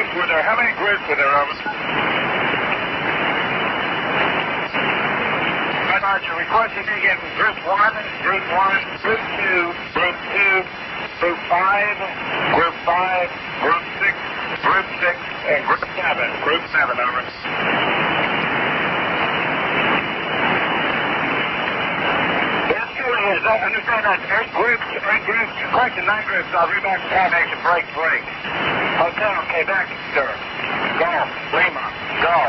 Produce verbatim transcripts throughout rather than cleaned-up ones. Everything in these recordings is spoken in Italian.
groups were there? How many groups were there of us? Roger, requesting to get group one, group one, group two, group two, group five, group five, group six, group six, and group seven. Group seven, over. Yes, sir, is that, understand that eight groups, eight groups, correction, nine groups. I'll read back to combination, break, break. Hotel, Quebec, sir. Golf, Lima, golf.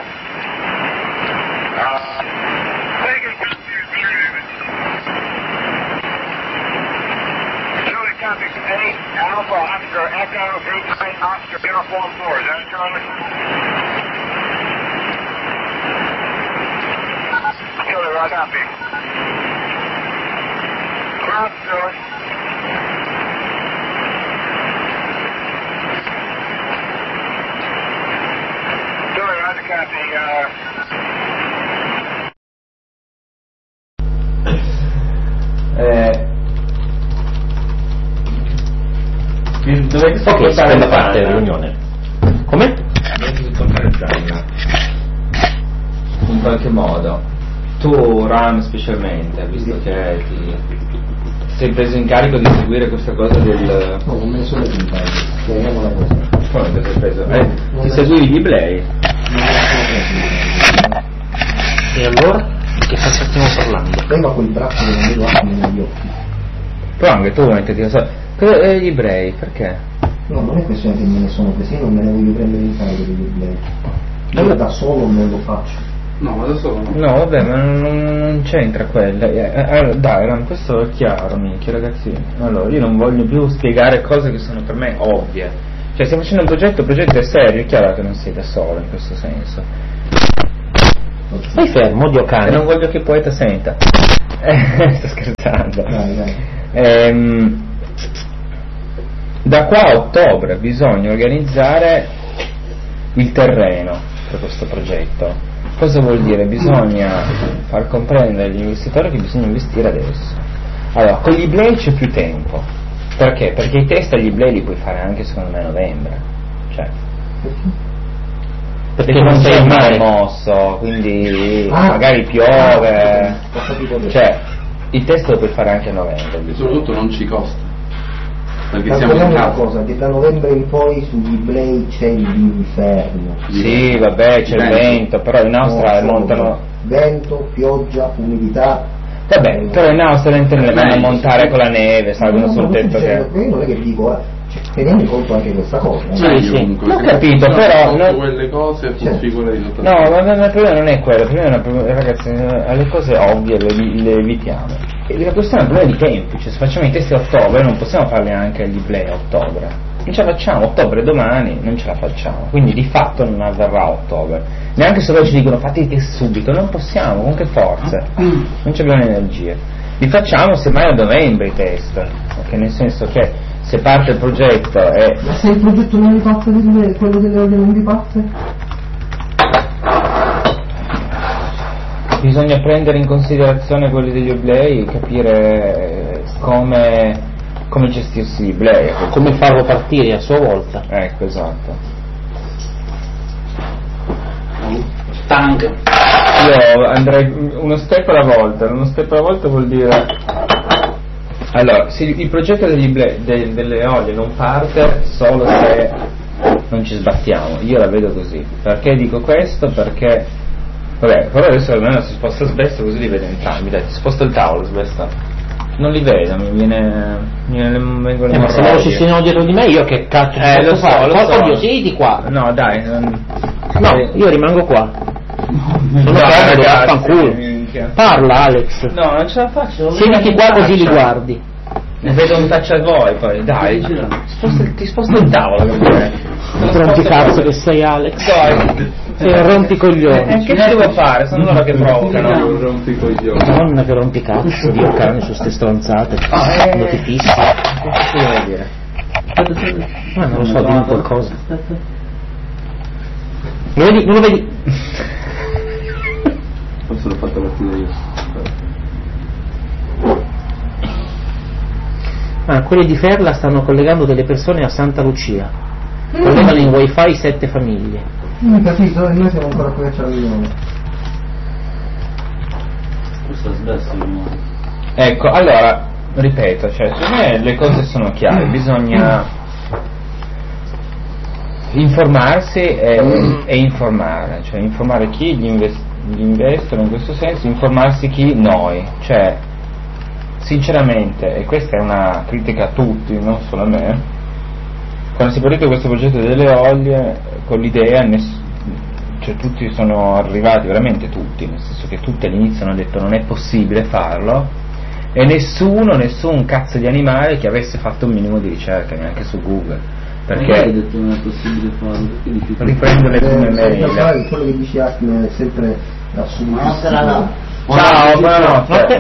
Uh, take it, Julie, copy eight, Alpha, Oscar, Echo, group nine, Oscar, uniform four. Is that Charlie? Julie, right, copy. Cross, Julie. Julie, right, copy. Uh, Eh, dovete ok, seconda parte della riunione. Come? Dovete supportare Gianna in qualche modo. Tu, Ram, specialmente, visto che ti sei preso in carico di seguire questa cosa del... No, non me ne sono preso in carico, chiariamo la cosa. Come te sei preso? Eh, ti seguivi di Blay? E allora? Di che cosa stiamo parlando? Prima quel braccio che non vedo anche negli occhi. Però anche tu non ti dico so. Eh, gli ebrei, perché? No, non è questione che me ne sono presi, io non me ne voglio prendere in carico degli ebrei. Io da solo non lo faccio. No, ma da solo no. No, vabbè, ma non, non c'entra quella. Eh, eh, dai, Ram, questo è chiaro, minchia, ragazzi. Allora, io non voglio più spiegare cose che sono per me ovvie. Cioè, stiamo facendo un progetto, il progetto è serio, è chiaro che non sei da solo in questo senso. Stai fermo, Dio cane. E non voglio che il poeta senta. Eh, sto scherzando. Dai, dai. Ehm, da qua a ottobre bisogna organizzare il terreno per questo progetto. Cosa vuol dire? Bisogna far comprendere agli investitori che bisogna investire adesso. Allora, con gli eBay c'è più tempo. Perché? Perché i test agli eBay li puoi fare anche secondo me a novembre. Cioè, perché non sei il mare mosso, quindi ah, magari piove, ah, cioè il test lo puoi fare anche a novembre. E soprattutto non ci costa, perché ma siamo in una casa. cosa, che da novembre in poi sugli Blay c'è l'inferno. Sì, vabbè, c'è il vento, però in Austria no, montano vento, pioggia, umidità. Vabbè, però in Austria le vanno a montare con la neve, salgono sul tetto che... Io non è che dico, eh. Teniamo in conto anche questa cosa. Sì, sì, ho capito, però non... quelle cose certo. figure di no, ma, ma il problema non è quello, il problema è una, ragazzi, alle cose ovvie le, le evitiamo. E la questione è un problema di tempi, cioè se facciamo i test a ottobre non possiamo farli anche agli play a ottobre. Non ce la facciamo, ottobre domani non ce la facciamo, quindi di fatto non avverrà a ottobre. Neanche se loro ci dicono fate i test subito, non possiamo, con che forze? Non ci abbiamo energie. Li facciamo semmai a novembre i test, perché nel senso che se parte il progetto e... Ma se il progetto non riparte delle, quello delle olie non riparte? Bisogna prendere in considerazione quelli degli oblei, capire come, come gestirsi gli oblei, come farlo partire a sua volta. Ecco, esatto. Tang. Io andrei uno step alla volta, uno step alla volta vuol dire... Allora, se il progetto degli ble, de, delle olie non parte solo se non ci sbattiamo, io la vedo così. Perché dico questo? Perché vabbè, però adesso almeno si sposta Sbesta così li vedo entrambi. Dai, ti sposto il tavolo Sbesta. Non li vedo, mi viene, mi viene vengono eh, ma se loro ci sono dietro di me io che cazzo eh, lo so, fare? lo Porco so. Dio, siedi qua. No, dai, non... No, eh. io rimango qua. Sono comodo, vaffanculo. Parla Alex. No, non ce la faccio. Siediti qua così li guardi. Ne vedo un taccia a voi poi, dai. Sposta, ti sposto il tavolo per Rompi cazzo che sei Alex. Dai. Sei un rompicoglioni. Eh, che devo fare? Sono loro che provocano. Un rompicoglioni. Nonna che rompi cazzo, Dio cane su ste stronzate. Ah, eh. Quando ti fissi. Che devo dire? Ma non lo so, dimmi qualcosa. Non lo vedi? Non lo vedi? Forse l'ho fatta partire io. Ah, quelli di Ferla stanno collegando delle persone a Santa Lucia. Collegano in wifi sette famiglie. Non ho capito, e noi siamo ancora qui a Ciaviglione. Questo è smesso di nuovo. Ecco, allora, ripeto, cioè, secondo me le cose sono chiare, bisogna informarsi e, e informare, cioè informare chi gli, invest- gli investono in questo senso, informarsi chi noi, cioè sinceramente, e questa è una critica a tutti, non solo a me, quando si parla di questo progetto delle olio con l'idea, ness- cioè tutti sono arrivati, veramente tutti, nel senso che tutti all'inizio hanno detto non è possibile farlo, e nessuno, nessun cazzo di animale che avesse fatto un minimo di ricerca, neanche su Google, perché hai detto non è possibile farlo, perché dici riprendo le prime mail. Quello che dice Acme è sempre Buonasera. Ciao, buonanotte.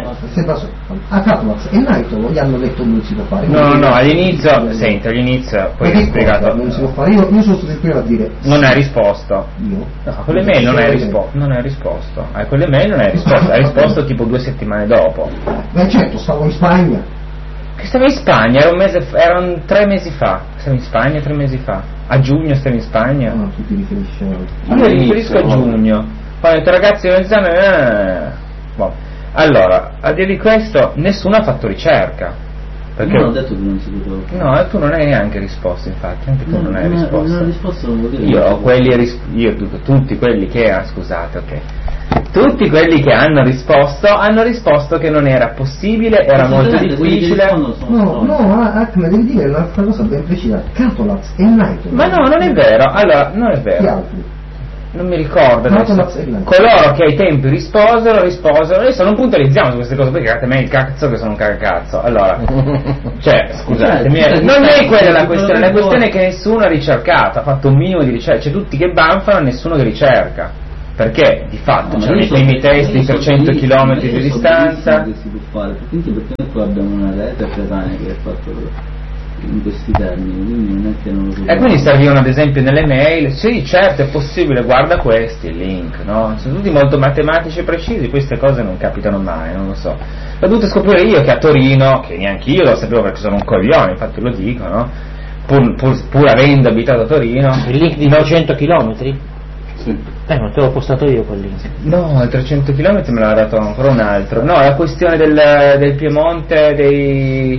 A Catulax e Naito gli hanno detto non si può fare. No, no, all'inizio, senti, all'inizio poi ho spiegato. Non si può fare, io, io sono stato il primo a dire. Non hai risposto. Io? No, a quelle mail non hai risposto. Non hai risposto. A quelle mail non hai risposto, hai risposto tipo due settimane dopo. Beh certo, stavo in Spagna. Che stavi in Spagna, era un mese f- erano tre mesi fa. Stavi in Spagna tre mesi fa. A giugno stavi in Spagna? No, tu ti riferisci a... Io mi riferisco a giugno. Quando ho detto ragazzi l'esame. Eh. Boh. Allora, al di là di questo, nessuno ha fatto ricerca. Perché non ho detto che non si poteva. No, e tu non hai neanche risposto, infatti, anche tu No, non hai non risposto. Non ho risposto, non vuol dire. Io, quelli ris- io dico, tutti quelli che ah, scusate, ok. Tutti quelli che hanno risposto hanno risposto che non era possibile, era molto difficile. No, no, Acme devi dire una cosa ben precisa, Catulax e Naito. Ma no, non è vero, allora, non è Gli vero. altri. Non mi ricordo No, adesso. no, no. Coloro che ai tempi risposero, risposero. Adesso non puntualizziamo su queste cose perché cagate me il cazzo che sono un cagacazzo. Allora, cioè, scusatemi, Cioè, non è quella la cioè, questione, la questione è che nessuno ha ricercato, ha fatto un minimo di ricerca, c'è tutti che banfano e nessuno che ricerca. Perché di fatto No, c'erano i so- primi testi io so trecento benissimo- chilometri io di so distanza. benissimo che si può fare, perché, perché qua abbiamo una rete pedane che è fatta in questi termini, quindi non è che non lo so. E quindi servivano ad esempio nelle mail, sì certo è possibile, guarda questi, il link, no? Sono tutti molto matematici e precisi, queste cose non capitano mai, non lo so. L'ho dovuto scoprire io che a Torino, che neanche io lo sapevo perché sono un coglione, infatti lo dico, no? Pur, pur, pur avendo abitato a Torino. Il link di novecento chilometri? Sì. Eh, non te l'ho postato io quel link. No, il trecento chilometri me l'ha dato ancora un altro. No, la questione del, del Piemonte, dei...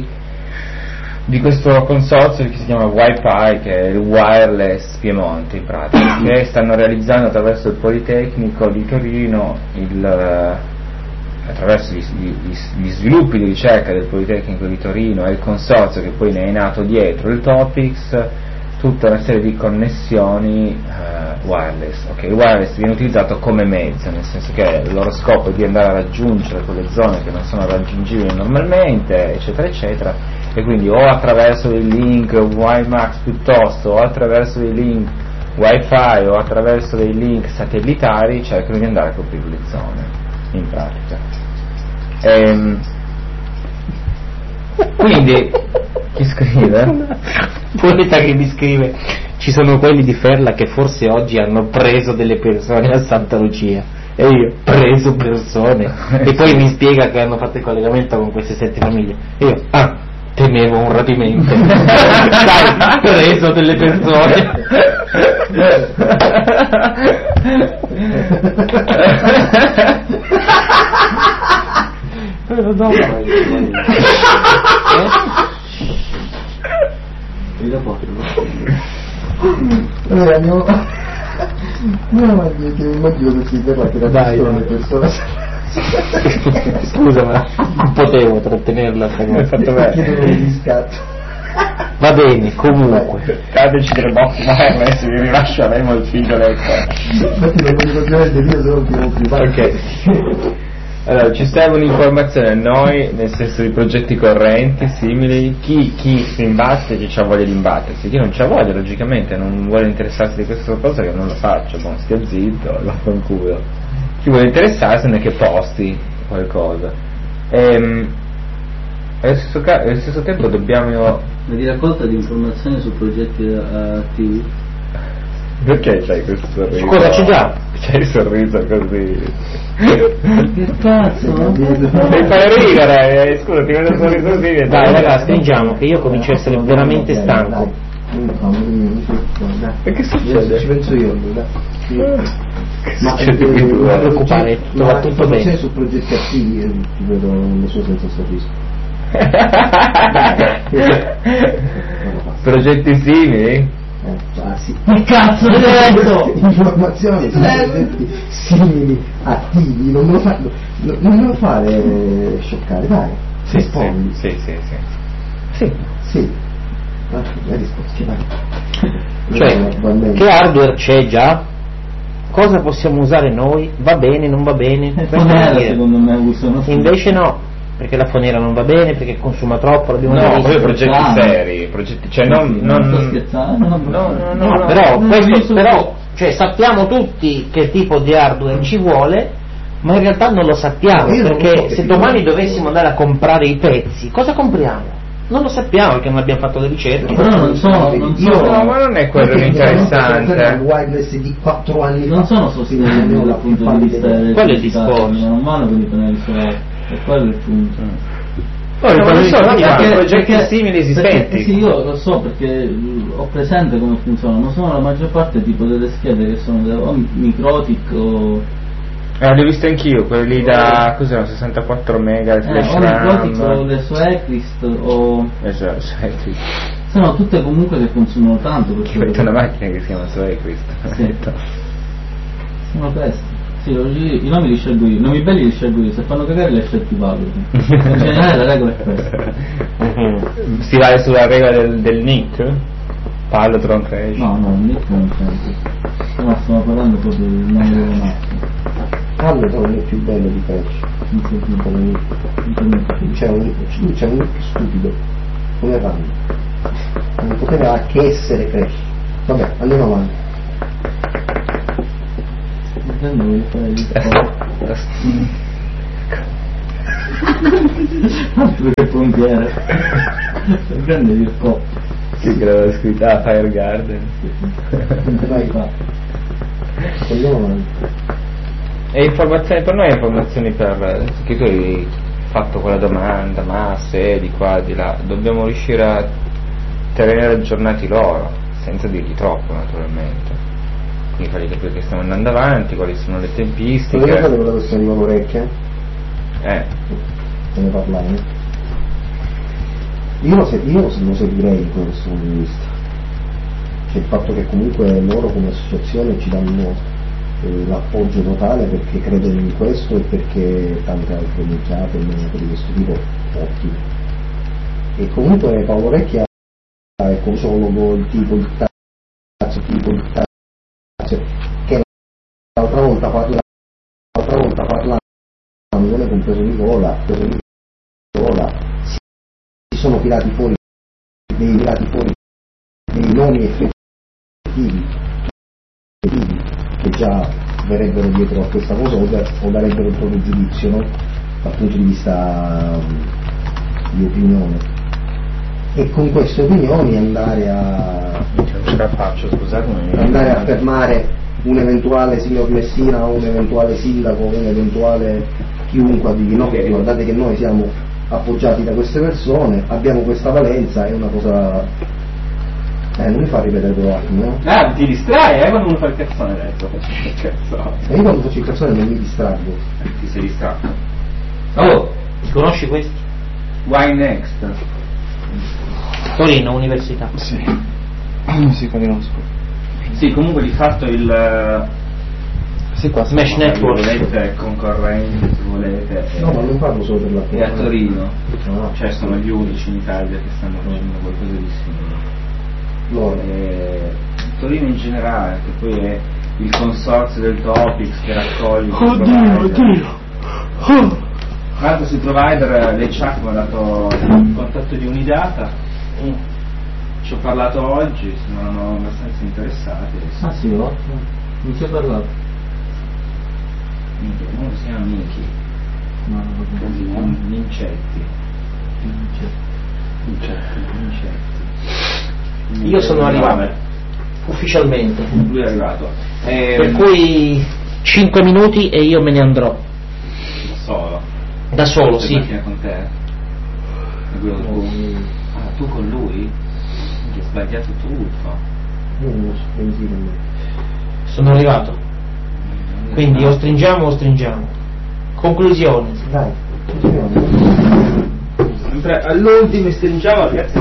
di questo consorzio che si chiama Wi-Fi, che è il Wireless Piemonte in pratica, che stanno realizzando attraverso il Politecnico di Torino, il, attraverso gli, gli, gli sviluppi di ricerca del Politecnico di Torino e il consorzio che poi ne è nato dietro, il Topics, tutta una serie di connessioni uh, wireless. Okay, il wireless viene utilizzato come mezzo, nel senso che il loro scopo è di andare a raggiungere quelle zone che non sono raggiungibili normalmente, eccetera eccetera, e quindi o attraverso dei link WiMAX piuttosto, o attraverso dei link Wi-Fi, o attraverso dei link satellitari cercano di andare a coprire le zone, in pratica. Ehm, quindi chi scrive? Poeta che mi scrive: ci sono quelli di Ferla che forse oggi hanno preso delle persone a Santa Lucia. E io, preso persone? E poi mi spiega che hanno fatto il collegamento con queste sette famiglie. E io, ah, temevo un rapimento. Dai, preso delle persone. Però no, Allora andiamo. No, ma io ti immagino che si parla che la Dai, persona, dai. le persone. Scusa, ma non potevo trattenerla. Hai fatto bene. Chiedono il riscatto. Va bene, comunque. Dateci tre box wireless, vi rilasceremo il figlio del Infatti non mi ricordo niente, io solo ti ho privato. Ok. Allora, ci serve un'informazione a noi, nel senso di progetti correnti, simili, chi, chi si imbatte, chi ha voglia di imbattersi, chi non c'ha voglia, logicamente, non vuole interessarsi di questa cosa che non lo faccio, buon stia zitto, lo fanculo. Chi vuole interessarsene che posti qualcosa. Ehm, allo stesso, ca- allo stesso tempo dobbiamo... Di raccolta di informazioni su progetti attivi. Perché c'hai questo sorriso? Cosa c'è già? C'hai il sorriso così... Che cazzo? Mi fai ridere, eh, scusa, ti vedo il sorriso così. Dai ragazzi, stringiamo che io comincio a essere veramente stanco. E che succede? Ci penso io, dai. Ma succede? eh, Non ma preoccupare, ma va tutto informazioni bene. su progetti attivi eh, ti vedo le sue senza sorriso. Progetti simili? Eh, ah, sì. Che cazzo di detto? Informazioni su progetti simili, attivi, non me lo fa, non non me lo fare scioccare, dai. Sì, rispondi. sì, sì, sì, sì. Sì. Sì. Ah, hai risposto, vai. Cioè, Va bene. che hardware c'è già? Cosa possiamo usare noi? Va bene, non va bene? E Questo Fonera vuol dire. secondo me usano. Invece no, perché la foniera non va bene, perché consuma troppo, l'abbiamo già No, visto. poi progetti Ah. seri, progetti, cioè non, non sto non, scherzando, no, no, no, No, no, però, no, questo, io sono- però cioè, sappiamo tutti che tipo di hardware ci vuole, ma in realtà non lo sappiamo, Io non lo so perché che se tipo domani di- dovessimo andare a comprare i pezzi, cosa compriamo? Non lo sappiamo perché non abbiamo fatto le ricerche. Però non sono, non Io- sono, no, ma non è quello Perché interessante. il wireless di quattro anni non fa sono sostenibili dal punto di vista Quello è il dell'elettricità, discorso. non vanno per i pannelli solari, e quello è il punto. Poi No, non so, perché- anche perché- progetti perché- simili perché- esistenti. sì, io lo so perché mh, ho presente come funzionano, sono la maggior parte tipo delle schede che sono delle, o Microtik o Eh, li ho visti anch'io, quelli da, cos'erano, sessantaquattro mega, eh, flash o Microtik o RAM. le Soecrist o Esatto, sì. sono tutte comunque che consumano tanto per Ci mette una macchina che si chiama Zoe questo. Sì. Sono queste. Sì, lo- i nomi li scelgo io, i nomi belli li scelgo io, se fanno cagare li scelgo i valuti. In generale la regola è questa. Si va sulla regola del, del nick? Palotron Crash. No, no, il nick non c'è. No, stiamo parlando proprio del nome delle macchine. Allora è più bello di Crash. Non so più. Come nick. C'è un lui c'è un nick stupido come Rand, non poteva che essere Crash. Vabbè, andiamo avanti. Perché voglio fare il altro che pompiere. Prende il po'. Sì, che l'aveva scritto, ah, Fire Garden. Vai, va. Andiamo avanti. E informazioni per noi, informazioni per, che tu hai fatto quella domanda, ma se di qua, di là, dobbiamo riuscire a tenere aggiornati loro, senza dirgli troppo naturalmente. Quindi fargli capire che stiamo andando avanti, quali sono le Vogliamo tempistiche. fare quella questione di Valorecchia? Eh, Se ne parlare. Io lo, se- io lo seguirei da questo punto di vista. Cioè il fatto che comunque loro come associazione ci danno eh, l'appoggio totale perché credono in questo e perché tante altre iniziative di questo tipo ottime. E comunque Paolo Recchia è come solo il tipo, il cazzo, il tipo, il cazzo, che l'altra volta parla, l'altra volta parlando, non è compreso Nicola, compreso Nicola, si, si sono tirati fuori dei tirati fuori dei nomi effettivi, effettivi che già verrebbero dietro a questa cosa o, da, o darebbero il proprio giudizio, no? Dal punto di vista um, di opinione. E con queste opinioni andare a non ce la faccio, scusatemi. andare a fermare un eventuale signor Messina o un eventuale sindaco o un eventuale chiunque a dire no, che guardate che noi siamo appoggiati da queste persone, abbiamo questa valenza, è una cosa eh non mi fa ripetere per un attimo, no? Ah, ti distrai, eh, quando uno fa il cazzone adesso. Cazzo. E io quando faccio il cazzone non mi distraggo. Ti sei distratto. Oh, conosci questi? Why next? Torino, università. Sì. Sì, conosco. Sì, comunque di fatto il Sì, qua Smash se Network. volete concorrente, se volete. No, ma non parlo solo per la E a Torino, Ah, cioè sono gli unici in Italia che stanno facendo qualcosa di simile. loro. E Torino in generale, che poi è il consorzio del Topics che raccoglie. Oddio, oddio. Oh. Tra l'altro sui provider le chat mi ha dato il contatto di Unidata, ci ho parlato oggi, sono abbastanza interessati. Ah sì, ottimo. Non si è parlato. Uno si chiama Miki, No, no, Mincetti. Mincetti. Mincetti. Io sono arrivato ufficialmente, Lui è arrivato. E, per cui cinque minuti e io me ne andrò solo. da solo, Sei sì. macchina con te? E quello tu? Ah, tu con lui? Minchia, è sbagliato tutto. Io non so pensare. Sono arrivato. Quindi o stringiamo o stringiamo. Conclusioni. Dai, continuiamo. Sempre all'ultimo stringiamo piazza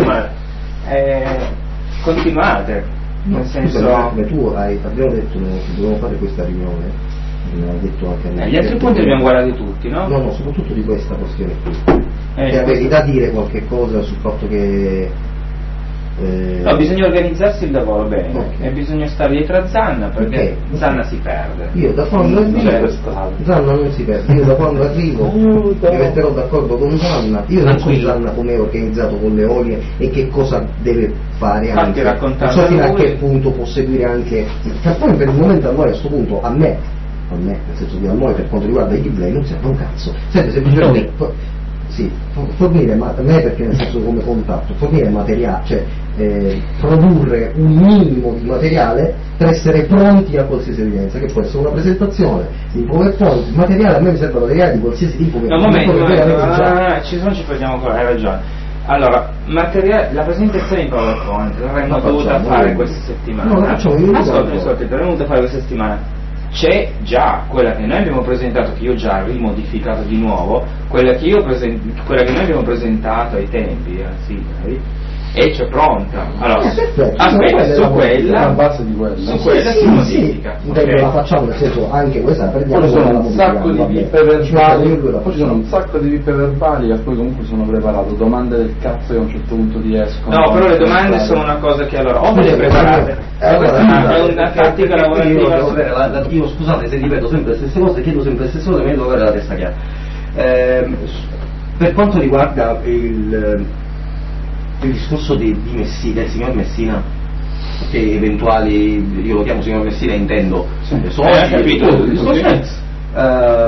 eh, continuate. Nel senso. Scusa, ma tu hai, abbiamo detto che dobbiamo fare questa riunione. Me l'ha detto anche a me. Eh, gli altri punti li abbiamo guardati tutti, no? No, no, soprattutto di questa questione qui. Eh, che avevi da dire qualche cosa sul fatto che eh... no, bisogna organizzarsi il lavoro bene, Ok. e bisogna stare dietro a Zanna perché Ok. Zanna si perde. Io da quando arrivo Cioè, Zanna non si perde, io da quando arrivo mi metterò d'accordo con Zanna, io non so Tranquillo. Zanna come è organizzato con le olie e che cosa deve fare Infatti, anche, raccontando non so fino a lui- che punto può seguire anche, che poi per il momento a noi a questo punto, a me, a me, nel senso che a noi per quanto riguarda i giveaway non serve un cazzo, serve semplicemente fo- sì, fo- fornire, ma a me perché nel senso come contatto, fornire materiale, cioè eh, produrre un minimo di materiale per essere pronti a qualsiasi evidenza, che può essere una presentazione, in PowerPoint, materiale, a me mi serve materiale di qualsiasi tipo che No, un momento, un che momento, avete no, già. no, no, ci sono, ci perdiamo ancora, hai ragione. Allora, materiale, la presentazione in PowerPoint l'avremmo La dovuta facciamo, fare noi. questa settimana. No, la facciamo io. Ascolta, ascolta, l'avremmo dovuta fare questa settimana. C'è già quella che noi abbiamo presentato, che io ho già rimodificato di nuovo, quella che, io presen- quella che noi abbiamo presentato ai tempi, eh, sì, dai, e c'è pronta. Allora, Eh, perfetto, aspetta, quella è su la- quella, la base di quella. su quella sì, si sì, modifica. sì. ok? Beh, la facciamo nel senso anche questa la prendiamo Poi ci quella sono la un sacco di modifichiamo, vippe vabbè. Ci metto io verbali, due, la poi ci sono un facciamo. sacco di vippe verbali a cui comunque sono preparato, domande del cazzo che a un certo punto ti escono. No, però le domande sono una cosa che allora o ve le preparate, Eh, questa allora, è una tattica Io devo lavorativa. avere la, la, io scusate se ripeto sempre le stesse cose, chiedo sempre le stesse cose, ma io devo avere la testa chiara. Ehm, per quanto riguarda il, il discorso di, di Messi, del signor Messina, che eventuali, io lo chiamo signor Messina, intendo Sì. soci, Eh, capito, tutto, il discorso è, eh,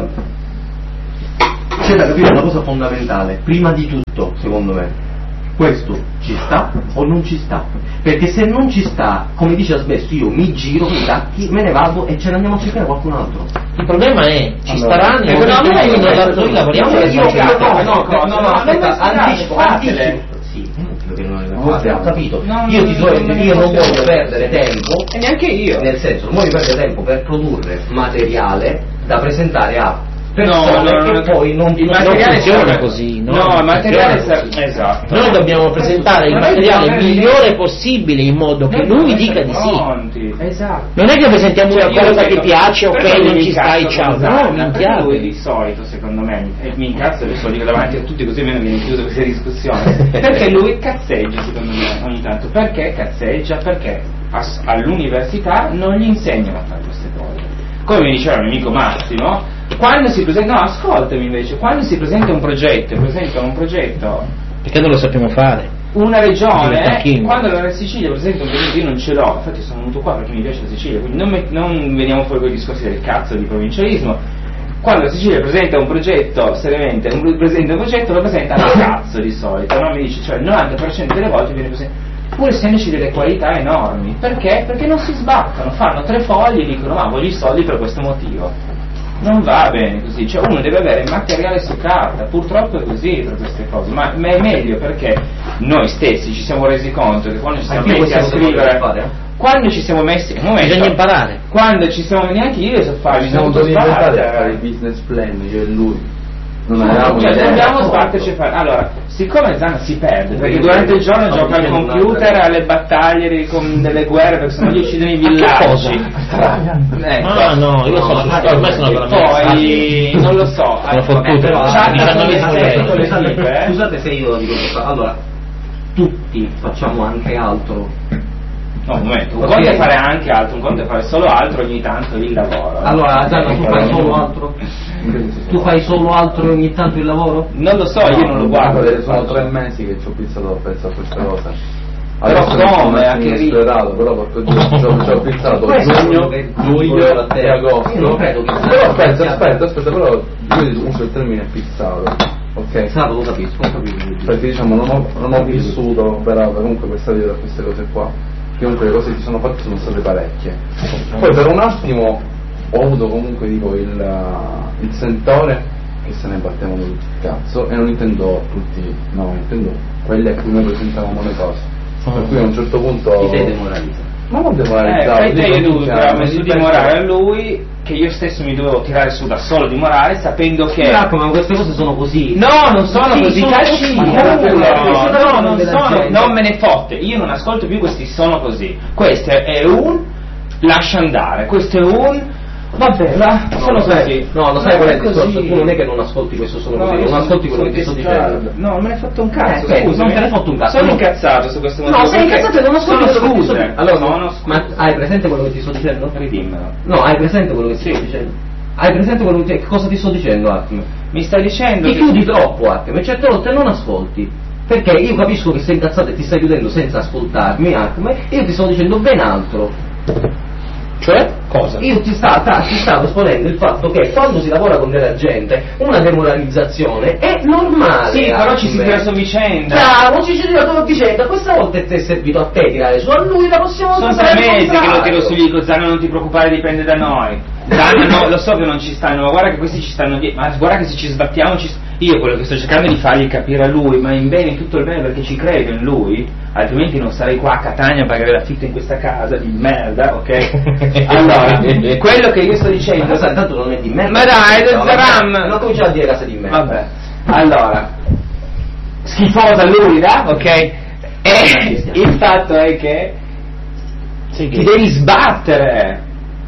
c'è da capire una cosa fondamentale, prima di tutto, secondo me. Questo ci sta o non ci sta? Perché se non ci sta, come dice Asbesto, io mi giro con i tacchi, me ne vado e ce ne andiamo a cercare qualcun altro. Il problema è, ci Allora, staranno eh, i no, momenti no, in cui no, noi no, noi lavoriamo no, per io- società. no, no, no, no, no, no, no, aspetta, no, anticipo, fatele. anticipo. Sì, perché non le No, fate, ho capito. no, Io ti no, so, no, io no, non no, voglio no. perdere tempo, E neanche io. nel senso, non voglio perdere tempo per produrre materiale da presentare a No, persone no, no, che no, poi non il non materiale funziona serve- così, no? No, il Non materiale funziona serve, esatto. Noi dobbiamo presentare il Non è- materiale non è- migliore possibile in modo che Noi lui dobbiamo dica essere di sì. pronti. Esatto. Non è che presentiamo Cioè, una io cosa che dico, piace, ok, perché non mi ci stai, incazzo ciao. con No, Zanna? Perché lui minchiate. di solito, secondo me, e mi incazzo adesso lo dico davanti a tutti così almeno viene chiusa questa discussione. Perché lui cazzeggia, secondo me, ogni tanto. Perché cazzeggia? Perché a- all'università non gli insegnano a fare queste cose. Come mi diceva il mio amico Massimo, quando si presenta, no, ascoltami invece, quando si presenta un progetto, presentano un progetto, Perché non lo sappiamo fare? una Diventa regione, King. quando la Sicilia presenta un progetto, io non ce l'ho, infatti sono venuto qua perché mi piace la Sicilia, quindi non, me- non veniamo fuori con i discorsi del cazzo di provincialismo. Quando la Sicilia presenta un progetto, seriamente, un, presenta un progetto lo presenta a cazzo di solito, no? Mi dice, cioè il novanta per cento delle volte viene presentato, pur essendoci delle qualità enormi. Perché? Perché non si sbattono, fanno tre fogli e dicono ma voglio i soldi per questo motivo. Non va bene così, cioè uno deve avere materiale su carta, purtroppo è così per queste cose, ma, ma è meglio perché noi stessi ci siamo resi conto che quando ci siamo Anche messi a queste cose scrivere, voglio fare, eh? quando ci siamo messi, un momento, Bisogna imparare. quando ci siamo, neanche io so fare, Ci mi siamo sono dovuti dovuto inventare a fare sbattere. il business plan, io e lui. Non avevamo Cioè idea. dobbiamo sbatterci a fare. Allora, siccome Zanna si perde, perché durante il giorno Stavo gioca al dicendo computer, un'altra. alle battaglie, di- con delle guerre, perché sennò gli uccidono i Ma che villaggi. cosa? Ecco. Ah no, io sono su ormai sono con la mia. Poi non lo so, Sono fottuto, però ah, c'ha diciannove diciannove sicurezza. Scusate, eh. scusate se io dico questo, allora tutti facciamo anche altro. No, un momento, un Ok. conto è fare anche altro, un conto è fare solo altro ogni tanto il lavoro. Allora Zanna, tu fai solo altro? In che senso? Tu fai solo altro ogni tanto il lavoro? Non lo so, io non lo guardo. Guarda, sono tre mesi che ci ho pensato penso a questa cosa. Però Adesso mi sono come? messo A che ritmo? inesplorato, però porco Dio, ci ho, ci ho pensato Questo è giugno, quello che- luglio quello e che- Io non agosto. credo che sia- Però aspetta, aspetta, aspetta, però io uso il termine fissato, ok? Sabato lo capisco, ho capito. Perché diciamo non ho, non ho vissuto per comunque questa vita da queste cose qua, che comunque le cose che si sono fatte sono state parecchie. Poi per un attimo ho avuto comunque dico il, il sentore che se ne battevano tutti il cazzo, e non intendo tutti, no, intendo quelli a cui noi presentavamo le cose. Per cui a un certo punto. Chi sei demoralizzato? Ma non Eh, demoralizzato. fai te dico, io dovuto minchia, tirarmi mi su di penso- morale a lui, che io stesso mi dovevo tirare su da solo di morale, sapendo che... Marco, ma queste cose sono così. No, non sono Sì, così, sono casci, così. no, No, no, non della sono, gente. non me ne fotte, io non ascolto più questi sono così. Questo è un lascia andare, questo è un vabbè, va, No, sono lo sai, così. no, lo sai qual è il così. discorso? Tu non è che non ascolti questo sono No, così, io non sono- ascolti quello sono che ti sto distratto. dicendo. No, non me ne hai fatto un cazzo, Eh, scusa. non te ne hai fatto un cazzo. Sono No. incazzato su questo motivo. No, sei perché incazzato e non ascolti sono quello che ti sto scuse. dicendo. Allora, sono scuse. ma hai presente quello che ti sto dicendo? Ridimmelo. No, hai presente quello che ti Sì. sto dicendo? Hai presente quello che che cosa ti sto dicendo, Arkham? Mi stai dicendo Ti che... chiudi troppo, Arkham, e certe volte non ascolti. Perché io capisco che sei incazzato e ti stai chiudendo senza ascoltarmi, Arkham, e io ti sto dicendo ben altro. Cioè? Cosa? Io ti, sta, ta- ti stavo esponendo il fatto che quando si lavora con della gente una demoralizzazione è normale. Sì, però ci si Arkham. tira su vicenda. Bravo, ci si tira su vicenda, questa volta ti è servito a te tirare su a lui, la prossima volta Sono sarà tre il mesi che lo contrario. tiro sugli dico Zanna non ti preoccupare, dipende da noi. Zanna no, lo so che non ci stanno, ma guarda che questi ci stanno dietro, ma guarda che se ci sbattiamo ci... Io quello che sto cercando di fargli capire a lui, ma in bene, in tutto il bene, perché ci credo in lui, altrimenti non sarei qua a Catania a pagare l'affitto in questa casa di merda, ok? Allora, quello che io sto Ma dicendo... cosa tanto non è di merda. Ma dai, No, del Zaram! vabbè, non cominciare a dire casa di merda. Vabbè, allora, schifosa lui, da, ok? E il fatto è che ti devi sbattere.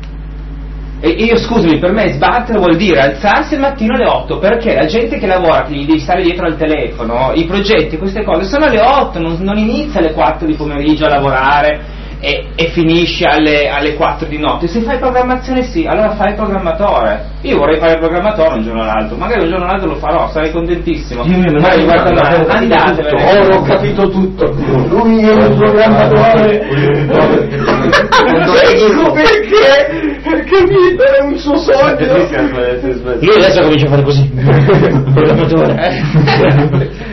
E io scusami, per me sbattere vuol dire alzarsi al mattino alle otto, perché la gente che lavora, che gli devi stare dietro al telefono, i progetti, queste cose, sono alle otto, non, non inizia alle quattro di pomeriggio a lavorare e, e finisci alle, alle quattro di notte. Se fai programmazione sì, allora fai il programmatore. Io vorrei fare il programmatore un giorno o l'altro, magari un giorno o l'altro lo farò, sarei contentissimo. Magari guarda là, andatevene. Ora ho capito tutto. Lui è un programmatore. Ecco perché? Perché vivere è un suo sogno. Lui adesso comincia a fare così. Programmatore.